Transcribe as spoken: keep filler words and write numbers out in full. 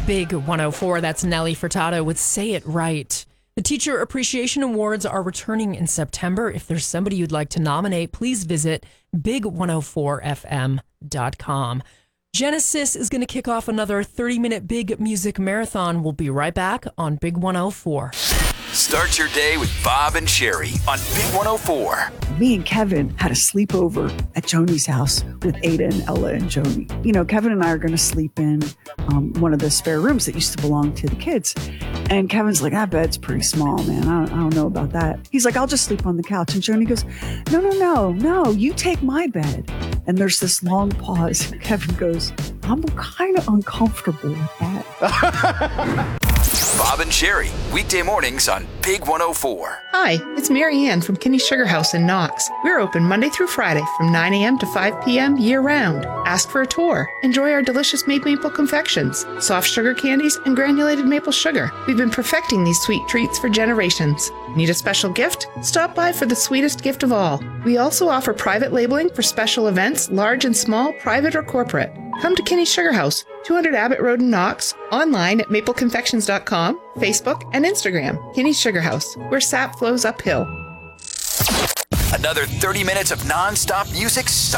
Big one oh four. That's Nelly Furtado with Say It Right. The Teacher Appreciation Awards are returning in September. If there's somebody you'd like to nominate, please visit big one oh four f m dot com. Genesis is going to kick off another thirty-minute Big Music Marathon. We'll be right back on Big one oh four. Start your day with Bob and Sherry on Big one oh four. Me and Kevin had a sleepover at Joni's house with Ada and Ella and Joni. You know, Kevin and I are going to sleep in um, one of the spare rooms that used to belong to the kids. And Kevin's like, that bed's pretty small, man. I don't, I don't know about that. He's like, I'll just sleep on the couch. And Joni goes, no, no, no, no, you take my bed. And there's this long pause. Kevin goes, I'm kind of uncomfortable with that. Bob and Sherry, weekday mornings on Big one oh four. Hi, it's Mary Ann from Kinney Sugar House in Knox. We're open Monday through Friday from nine a.m. to five p.m. year-round. Ask for a tour. Enjoy our delicious made maple confections, soft sugar candies, and granulated maple sugar. We've been perfecting these sweet treats for generations. Need a special gift? Stop by for the sweetest gift of all. We also offer private labeling for special events, large and small, private or corporate. Come to Kinney Sugar House, two hundred Abbott Road in Knox, online at maple confections dot com, Facebook, and Instagram. Kinney Sugar House, where sap flows uphill. Another thirty minutes of non-stop music starts.